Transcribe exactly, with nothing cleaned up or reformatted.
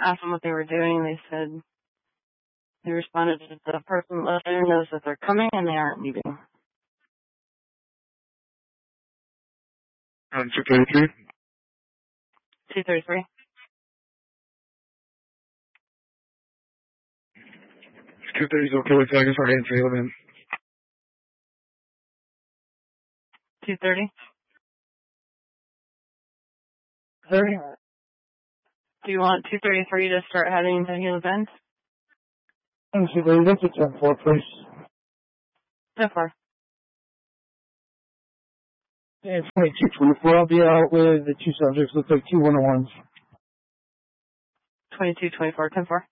asked them what they were doing. They said they responded that the person there knows that they're coming and they aren't leaving. Um, two thirty-three? two thirty-three. two thirty is okay with seconds for answer eleven. two thirty? thirty. Do you want two thirty-three to start heading to Hilo Bend? I'm sorry, that's a ten four, please. ten four. And twenty-two twenty-four, I'll be out with the two subjects. Looks like two one-on-ones. twenty-two twenty-four, ten four.